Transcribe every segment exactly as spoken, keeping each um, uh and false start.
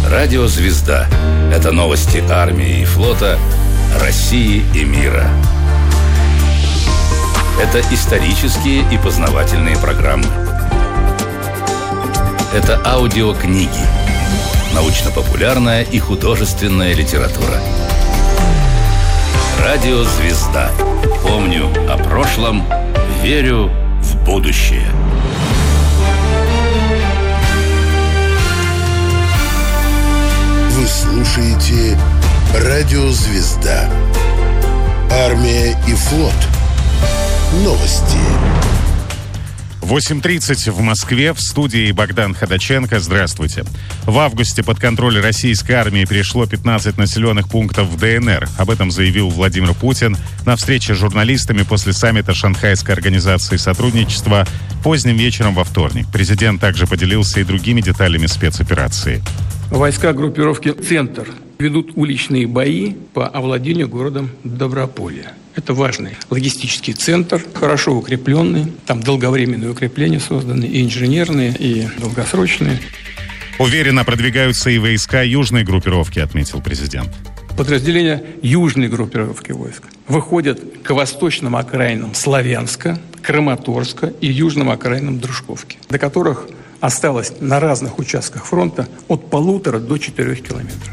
Радио «Звезда» — это новости армии и флота, России и мира. Это исторические и познавательные программы. Это аудиокниги, научно-популярная и художественная литература. Радио «Звезда». Помню о прошлом, верю в будущее. Вы слушаете Радио «Звезда». Армия и флот. Новости. восемь тридцать в Москве. В студии Богдан Ходаченко. Здравствуйте. В августе под контроль российской армии перешло пятнадцать населенных пунктов в ДНР. Об этом заявил Владимир Путин на встрече с журналистами после саммита Шанхайской организации сотрудничества поздним вечером во вторник. Президент также поделился и другими деталями спецоперации. Войска группировки «Центр» ведут уличные бои по овладению городом Доброполье. Это важный логистический центр, хорошо укрепленный. Там долговременные укрепления созданы, и инженерные, и долгосрочные. Уверенно продвигаются и войска южной группировки, отметил президент. Подразделения южной группировки войск выходят к восточным окраинам Славянска, Краматорска и южным окраинам Дружковки, до которых осталось на разных участках фронта от полутора до четырех километров.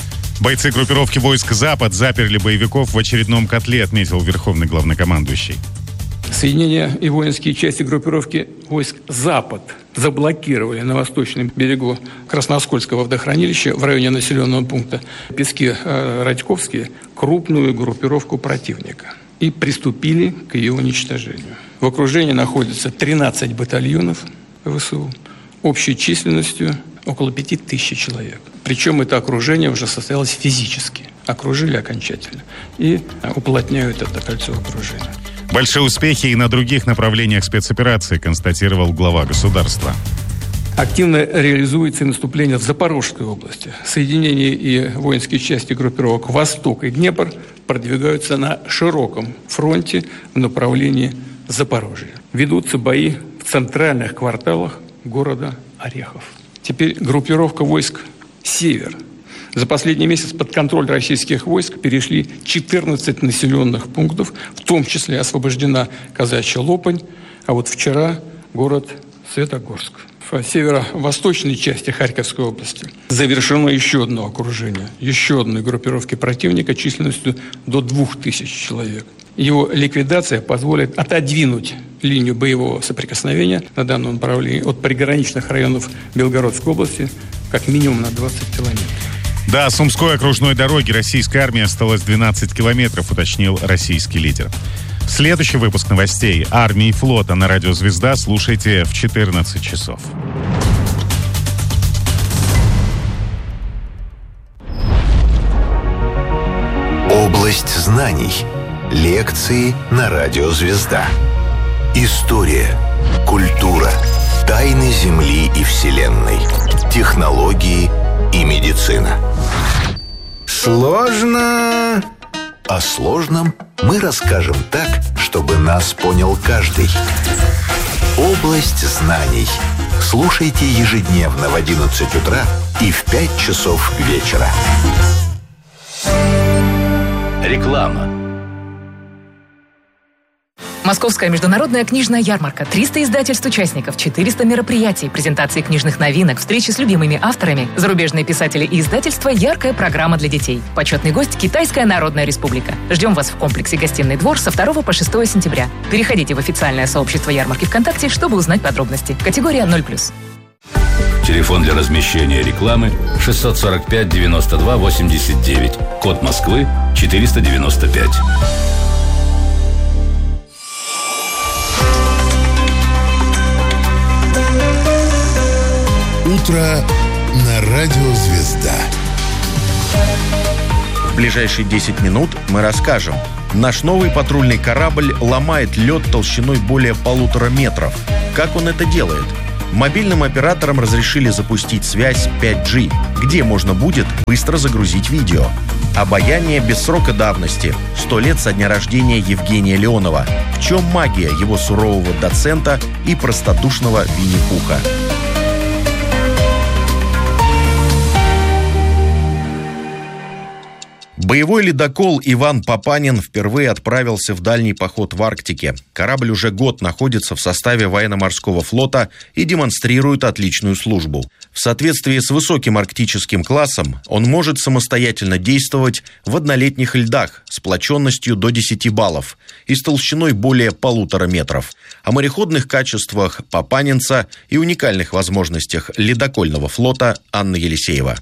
Бойцы группировки войск «Запад» заперли боевиков в очередном котле, отметил верховный главнокомандующий. Соединения и воинские части группировки войск «Запад» заблокировали на восточном берегу Красноскольского водохранилища в районе населенного пункта Пески-Радьковские крупную группировку противника и приступили к ее уничтожению. В окружении находится тринадцать батальонов ВСУ общей численностью около пяти тысяч человек. Причем это окружение уже состоялось физически. Окружили окончательно и уплотняют это кольцо окружения. Большие успехи и на других направлениях спецоперации, констатировал глава государства. Активно реализуется и наступление в Запорожской области. Соединения и воинские части группировок «Восток» и «Днепр» продвигаются на широком фронте в направлении Запорожья. Ведутся бои в центральных кварталах города Орехов. Теперь группировка войск «Север». За последний месяц под контроль российских войск перешли четырнадцать населенных пунктов, в том числе освобождена Казачья Лопань, а вот вчера город Светогорск. В северо-восточной части Харьковской области завершено еще одно окружение, еще одной группировки противника численностью до двух тысяч человек. Его ликвидация позволит отодвинуть линию боевого соприкосновения на данном направлении от приграничных районов Белгородской области как минимум на двадцать километров. До Сумской окружной дороги российской армии осталось двенадцать километров, уточнил российский лидер. Следующий выпуск новостей армии и флота на радио «Звезда» слушайте в четырнадцать часов. Область знаний. Лекции на радио «Звезда». История, культура, тайны Земли и Вселенной, технологии и медицина. Сложно. О сложном мы расскажем так, чтобы нас понял каждый. Область знаний. Слушайте ежедневно в одиннадцать утра и в пять часов вечера. Реклама. Московская международная книжная ярмарка. триста издательств участников, четыреста мероприятий, презентации книжных новинок, встречи с любимыми авторами, зарубежные писатели и издательства, яркая программа для детей. Почетный гость – Китайская Народная Республика. Ждем вас в комплексе «Гостиный двор» со второго по шестое сентября. Переходите в официальное сообщество ярмарки ВКонтакте, чтобы узнать подробности. Категория ноль плюс. Телефон для размещения рекламы шестьсот сорок пять девяносто два восемьдесят девять. Код Москвы четыреста девяносто пять. Утро на радио «Звезда». В ближайшие десять минут мы расскажем. Наш новый патрульный корабль ломает лед толщиной более полутора метров. Как он это делает? Мобильным операторам разрешили запустить связь пять джи, где можно будет быстро загрузить видео. Обаяние без срока давности. Сто лет со дня рождения Евгения Леонова. В чем магия его сурового доцента и простодушного Винни-Пуха? Боевой ледокол «Иван Папанин» впервые отправился в дальний поход в Арктике. Корабль уже год находится в составе военно-морского флота и демонстрирует отличную службу. В соответствии с высоким арктическим классом он может самостоятельно действовать в однолетних льдах с сплоченностью до десяти баллов и с толщиной более полутора метров. О мореходных качествах папанинца и уникальных возможностях ледокольного флота Анна Елисеева.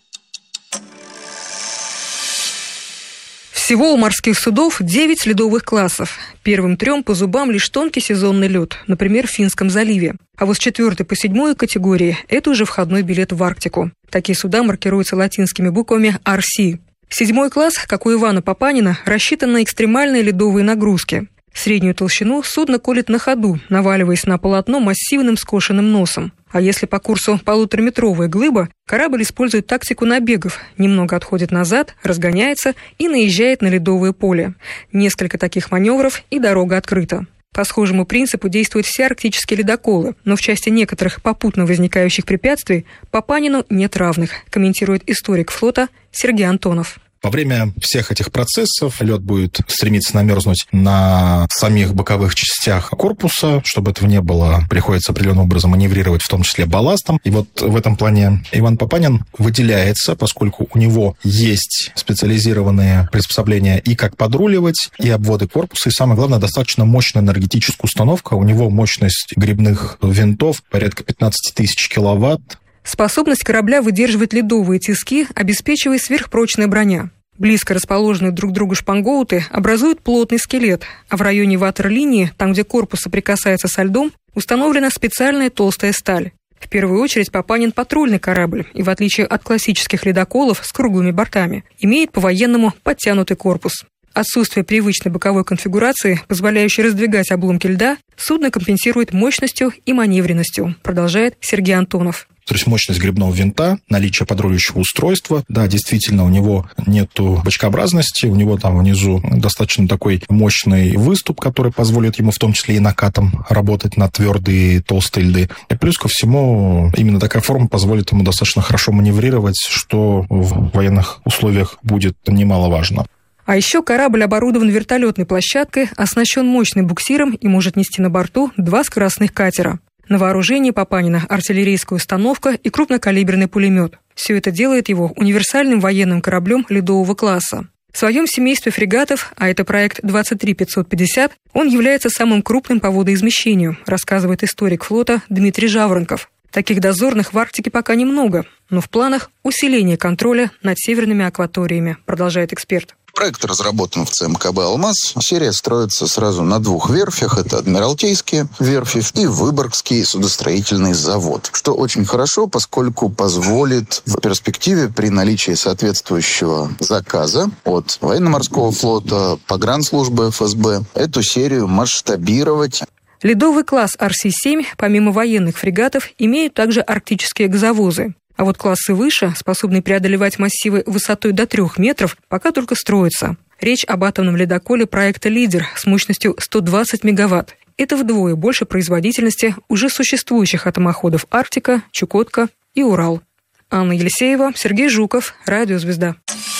Всего у морских судов девять ледовых классов. Первым трем по зубам лишь тонкий сезонный лед, например, в Финском заливе. А вот с четвертой по седьмую категории – это уже входной билет в Арктику. Такие суда маркируются латинскими буквами ар си. Седьмой класс, как у Ивана Папанина, рассчитан на экстремальные ледовые нагрузки. Среднюю толщину судно колет на ходу, наваливаясь на полотно массивным скошенным носом. А если по курсу полутораметровая глыба, корабль использует тактику набегов, немного отходит назад, разгоняется и наезжает на ледовое поле. Несколько таких маневров, и дорога открыта. По схожему принципу действуют все арктические ледоколы, но в части некоторых попутно возникающих препятствий Папанину нет равных, комментирует историк флота Сергей Антонов. Во время всех этих процессов лед будет стремиться намерзнуть на самих боковых частях корпуса. Чтобы этого не было, приходится определенным образом маневрировать, в том числе балластом. И вот в этом плане Иван Папанин выделяется, поскольку у него есть специализированные приспособления и как подруливать, и обводы корпуса, и самое главное, достаточно мощная энергетическая установка. У него мощность гребных винтов порядка пятнадцать тысяч киловатт. Способность корабля выдерживать ледовые тиски обеспечивает сверхпрочная броня. Близко расположенные друг к другу шпангоуты образуют плотный скелет, а в районе ватерлинии, там, где корпус соприкасается со льдом, установлена специальная толстая сталь. В первую очередь Папанин патрульный корабль и, в отличие от классических ледоколов с круглыми бортами, имеет по-военному подтянутый корпус. Отсутствие привычной боковой конфигурации, позволяющей раздвигать обломки льда, судно компенсирует мощностью и маневренностью, продолжает Сергей Антонов. То есть мощность гребного винта, наличие подруливающего устройства. Да, действительно, у него нету бочкообразности, у него там внизу достаточно такой мощный выступ, который позволит ему в том числе и накатом работать на твердые толстые льды. И плюс ко всему, именно такая форма позволит ему достаточно хорошо маневрировать, что в военных условиях будет немаловажно. А еще корабль оборудован вертолетной площадкой, оснащен мощным буксиром и может нести на борту два скоростных катера. На вооружении Папанина артиллерийская установка и крупнокалиберный пулемет. Все это делает его универсальным военным кораблем ледового класса. В своем семействе фрегатов, а это проект двадцать три пятьсот пятьдесят, он является самым крупным по водоизмещению, рассказывает историк флота Дмитрий Жаворонков. Таких дозорных в Арктике пока немного, но в планах усиление контроля над северными акваториями, продолжает эксперт. Проект разработан в ЦМКБ «Алмаз». Серия строится сразу на двух верфях. Это Адмиралтейские верфи и Выборгский судостроительный завод. Что очень хорошо, поскольку позволит в перспективе при наличии соответствующего заказа от военно-морского флота, погранслужбы эф эс бэ эту серию масштабировать. Ледовый класс ар си семь, помимо военных фрегатов, имеют также арктические газовозы. А вот классы выше, способные преодолевать массивы высотой до трех метров, пока только строятся. Речь об атомном ледоколе проекта «Лидер» с мощностью сто двадцать мегаватт. Это вдвое больше производительности уже существующих атомоходов «Арктика», «Чукотка» и «Урал». Анна Елисеева, Сергей Жуков, Радио «Звезда».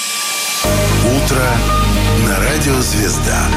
Утро на Радио «Звезда».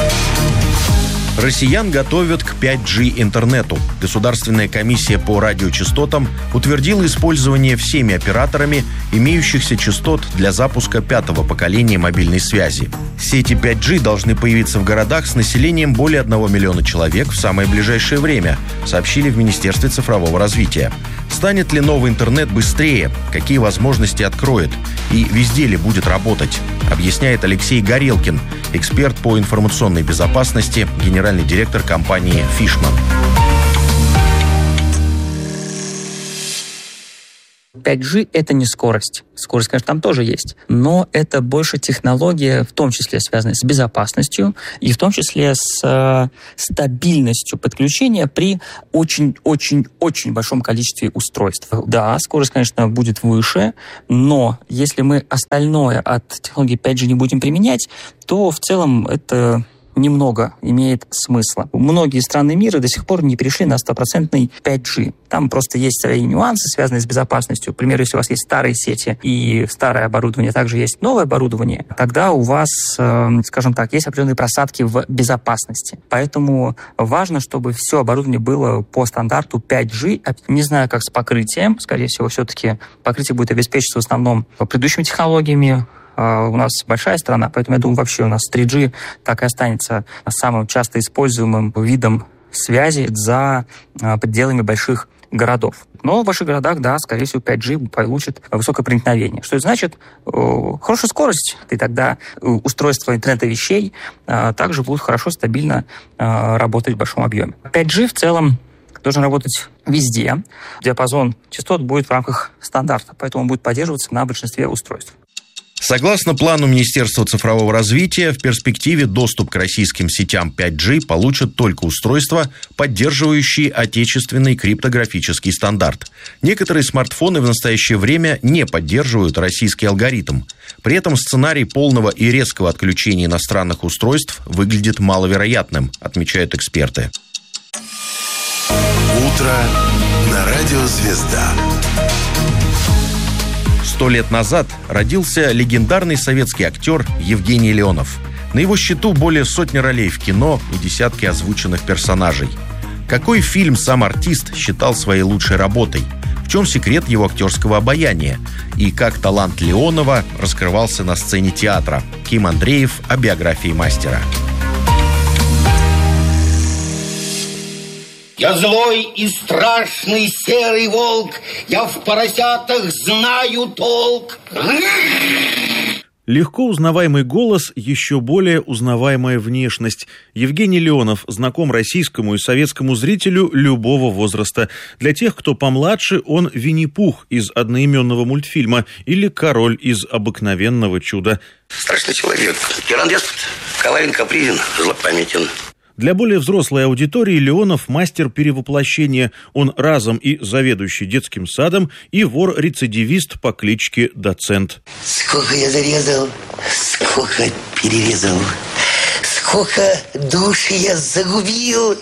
Россиян готовят к пять джи интернету. Государственная комиссия по радиочастотам утвердила использование всеми операторами имеющихся частот для запуска пятого поколения мобильной связи. Сети пять джи должны появиться в городах с населением более одного миллиона человек в самое ближайшее время, сообщили в Министерстве цифрового развития. Станет ли новый интернет быстрее? Какие возможности откроет? И везде ли будет работать? Объясняет Алексей Горелкин, эксперт по информационной безопасности, генеральный директор компании «Фишман». пять джи — это не скорость. Скорость, конечно, там тоже есть. Но это больше технология, в том числе связанная с безопасностью и в том числе с э, стабильностью подключения при очень-очень-очень большом количестве устройств. Да, скорость, конечно, будет выше, но если мы остальное от технологии пять джи не будем применять, то в целом это немного имеет смысла. Многие страны мира до сих пор не перешли на стопроцентный пять джи. Там просто есть свои нюансы, связанные с безопасностью. К примеру, если у вас есть старые сети и старое оборудование, также есть новое оборудование, тогда у вас, скажем так, есть определенные просадки в безопасности. Поэтому важно, чтобы все оборудование было по стандарту пять джи. Не знаю, как с покрытием. Скорее всего, все-таки покрытие будет обеспечиваться в основном предыдущими технологиями. У нас большая страна, поэтому я думаю, вообще у нас три джи так и останется самым часто используемым видом связи за пределами больших городов. Но в больших городах, да, скорее всего, пять джи получит высокое проникновение. Что это значит? Хорошая скорость, и тогда устройства интернета вещей также будут хорошо, стабильно работать в большом объеме. пять джи в целом должен работать везде. Диапазон частот будет в рамках стандарта, поэтому он будет поддерживаться на большинстве устройств. Согласно плану Министерства цифрового развития, в перспективе доступ к российским сетям пять джи получат только устройства, поддерживающие отечественный криптографический стандарт. Некоторые смартфоны в настоящее время не поддерживают российский алгоритм. При этом сценарий полного и резкого отключения иностранных устройств выглядит маловероятным, отмечают эксперты. Утро на радио «Звезда». Сто лет назад родился легендарный советский актер Евгений Леонов. На его счету более сотни ролей в кино и десятки озвученных персонажей. Какой фильм сам артист считал своей лучшей работой? В чем секрет его актерского обаяния? И как талант Леонова раскрывался на сцене театра? Ким Андреев о биографии мастера. Я злой и страшный серый волк, я в поросятах знаю толк. Легко узнаваемый голос, еще более узнаваемая внешность. Евгений Леонов знаком российскому и советскому зрителю любого возраста. Для тех, кто помладше, он Винни-Пух из одноименного мультфильма или король из обыкновенного чуда. Страшный человек, тиран-деспот, коварен, капризен, злопамятен. Для более взрослой аудитории Леонов – мастер перевоплощения. Он разом и заведующий детским садом, и вор-рецидивист по кличке Доцент. Сколько я зарезал, сколько перерезал, сколько душ я загубил.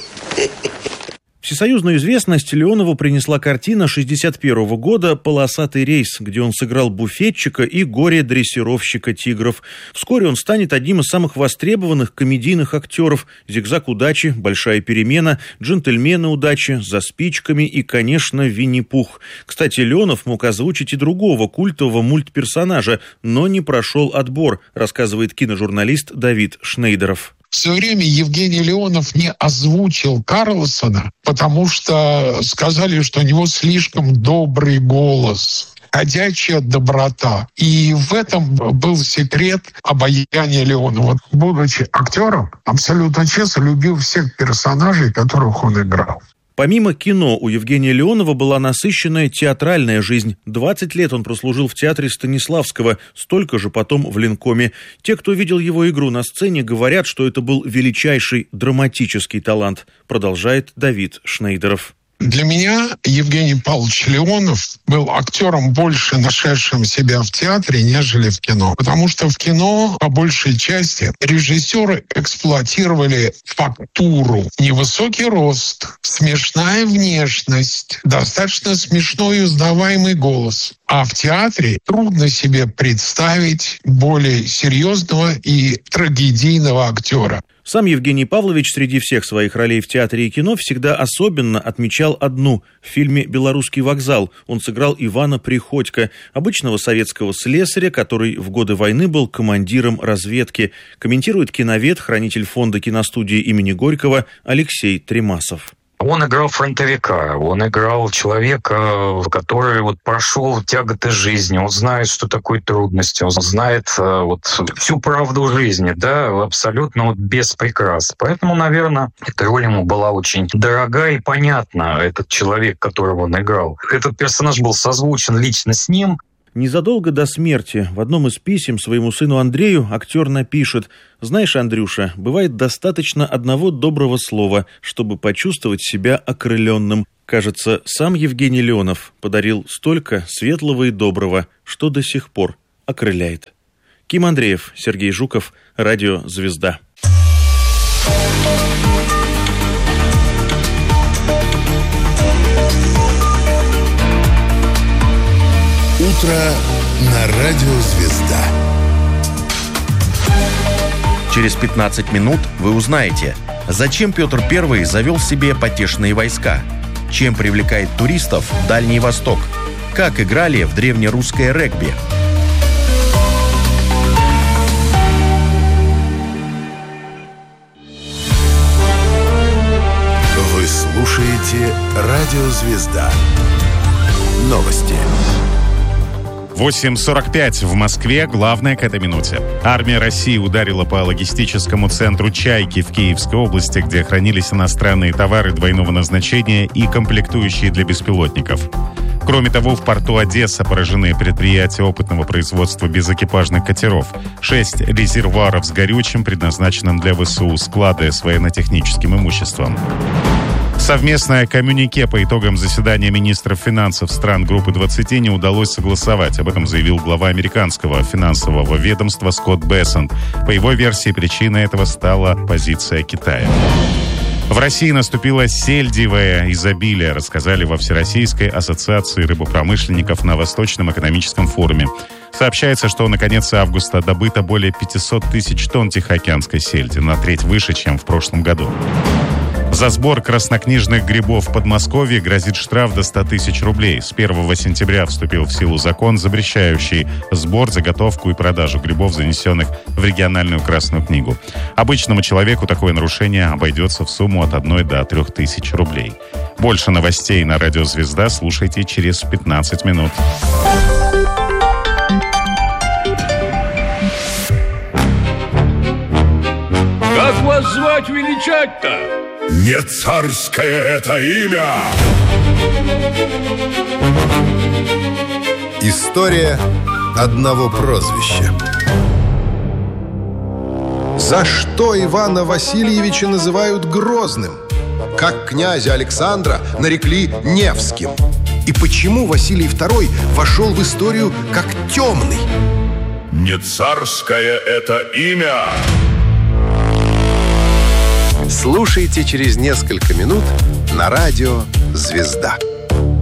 Всесоюзную известность Леонову принесла картина шестьдесят первого года «Полосатый рейс», где он сыграл буфетчика и горе-дрессировщика тигров. Вскоре он станет одним из самых востребованных комедийных актеров. «Зигзаг удачи», «Большая перемена», «Джентльмены удачи», «За спичками» и, конечно, «Винни-Пух». Кстати, Леонов мог озвучить и другого культового мультперсонажа, но не прошел отбор, рассказывает киножурналист Давид Шнейдеров. В свое время Евгений Леонов не озвучил Карлсона, потому что сказали, что у него слишком добрый голос, ходячая доброта. И в этом был секрет обаяния Леонова. Будучи актером, абсолютно честно любил всех персонажей, которых он играл. Помимо кино, у Евгения Леонова была насыщенная театральная жизнь. двадцать лет он прослужил в театре Станиславского, столько же потом в Ленкоме. Те, кто видел его игру на сцене, говорят, что это был величайший драматический талант, продолжает Давид Шнейдеров. Для меня Евгений Павлович Леонов был актером, больше нашедшим себя в театре, нежели в кино. Потому что в кино, по большей части, режиссеры эксплуатировали фактуру. Невысокий рост, смешная внешность, достаточно смешной и узнаваемый голос. А в театре трудно себе представить более серьезного и трагедийного актера. Сам Евгений Павлович среди всех своих ролей в театре и кино всегда особенно отмечал одну. В фильме «Белорусский вокзал» он сыграл Ивана Приходько, обычного советского слесаря, который в годы войны был командиром разведки. Комментирует киновед, хранитель фонда киностудии имени Горького Алексей Тремасов. Он играл фронтовика, он играл человека, который вот прошел тяготы жизни, он знает, что такое трудности, он знает вот всю правду жизни, да, абсолютно вот без прикрас. Поэтому, наверное, эта роль ему была очень дорога и понятна, этот человек, которого он играл. Этот персонаж был созвучен лично с ним. Незадолго до смерти в одном из писем своему сыну Андрею актер напишет: «Знаешь, Андрюша, бывает достаточно одного доброго слова, чтобы почувствовать себя окрыленным». Кажется, сам Евгений Леонов подарил столько светлого и доброго, что до сих пор окрыляет. Ким Андреев, Сергей Жуков, Радио «Звезда». Утро на радио «Звезда». Через пятнадцать минут вы узнаете, зачем Петр Первый завел себе потешные войска, чем привлекает туристов Дальний Восток, как играли в древнерусское регби. Вы слушаете радио «Звезда». Новости. восемь сорок пять в Москве. Главное к этой минуте. Армия России ударила по логистическому центру «Чайки» в Киевской области, где хранились иностранные товары двойного назначения и комплектующие для беспилотников. Кроме того, в порту Одесса поражены предприятия опытного производства безэкипажных катеров, шесть резервуаров с горючим, предназначенным для ВСУ, склады с военно-техническим имуществом. Совместное коммюнике по итогам заседания министров финансов стран группы двадцати не удалось согласовать. Об этом заявил глава американского финансового ведомства Скотт Бессент. По его версии, причиной этого стала позиция Китая. В России наступило сельдевое изобилие, рассказали во Всероссийской ассоциации рыбопромышленников на Восточном экономическом форуме. Сообщается, что на конец августа добыто более пятьсот тысяч тонн тихоокеанской сельди, на треть выше, чем в прошлом году. За сбор краснокнижных грибов в Подмосковье грозит штраф до ста тысяч рублей. С первого сентября вступил в силу закон, запрещающий сбор, заготовку и продажу грибов, занесенных в региональную Красную книгу. Обычному человеку такое нарушение обойдется в сумму от одной до трех тысяч рублей. Больше новостей на радио «Звезда» слушайте через пятнадцать минут. Как вас звать, величать-то? Не царское это имя! История одного прозвища. За что Ивана Васильевича называют Грозным? Как князя Александра нарекли Невским? И почему Василий второй вошел в историю как темный? Не царское это имя! Слушайте через несколько минут на радио «Звезда».